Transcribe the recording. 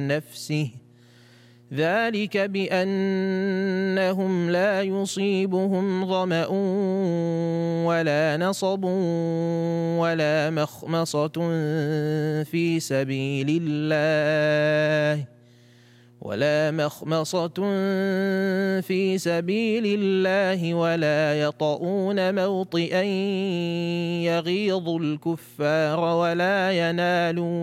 نفسه، ذلك بأنهم لا يصيبهم ظمأ ولا نصب ولا مخمصة في سبيل الله ولا يطؤون موطئا يغيظ الكفار ولا ينالون